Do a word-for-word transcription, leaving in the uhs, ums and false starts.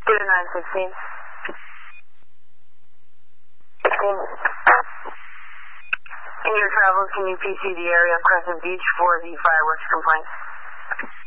two nine sixteen. sixteen. In your travels, can you P C the area of Crescent Beach for the fireworks complaint?